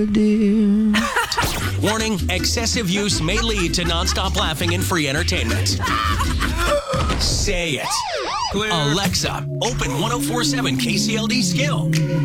dear. Warning, excessive use may lead to nonstop laughing and free entertainment. Say it. Clear. Alexa, open 1047 KCLD Skill.